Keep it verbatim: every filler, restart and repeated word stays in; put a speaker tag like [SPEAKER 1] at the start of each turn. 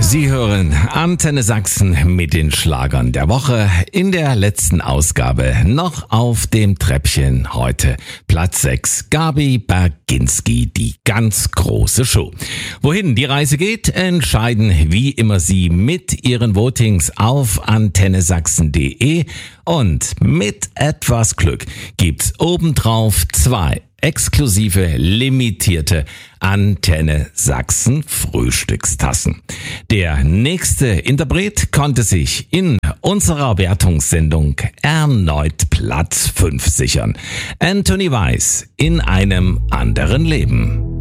[SPEAKER 1] Sie hören Antenne Sachsen mit den Schlagern der Woche. In der letzten Ausgabe noch auf dem Treppchen heute Platz sechs. Gabi Berginski, die ganz große Show. Wohin die Reise geht, entscheiden wie immer Sie mit Ihren Votings auf antenne sachsen punkt de und mit etwas Glück gibt's obendrauf zwei exklusive, limitierte Antenne Sachsen Frühstückstassen. Der nächste Interpret konnte sich in unserer Wertungssendung erneut Platz fünf sichern. Anthony Weiss, in einem anderen Leben.